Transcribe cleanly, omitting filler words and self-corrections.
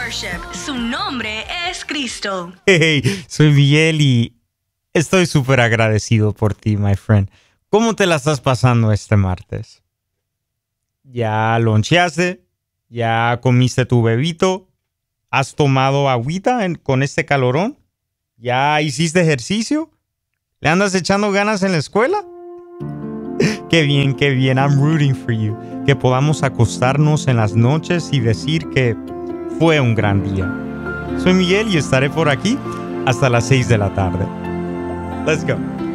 worship. Su nombre es Cristo. Hey, soy Miguel y estoy súper agradecido por ti, my friend. ¿Cómo te la estás pasando este martes? ¿Ya loncheaste? ¿Ya comiste tu bebito? ¿Has tomado agüita con este calorón? ¿Ya hiciste ejercicio? ¿Le andas echando ganas en la escuela? Qué bien, qué bien. I'm rooting for you. Que podamos acostarnos en las noches y decir que fue un gran día. Soy Miguel y estaré por aquí hasta las 6 de la tarde. Let's go.